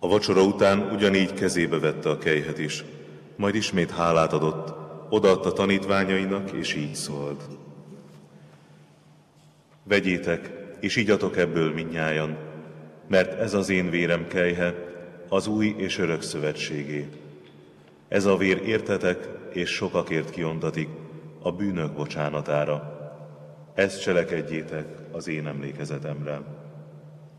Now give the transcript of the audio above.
A vacsora után ugyanígy kezébe vette a kelyhet is, majd ismét hálát adott, odaadta tanítványainak, és így szólt. Vegyétek, és igyatok ebből mindnyájan, mert ez az én vérem kelyhe, az új és örök szövetségé. Ez a vér értetek és sokakért kiontatik a bűnök bocsánatára. Ezt cselekedjétek az én emlékezetemre.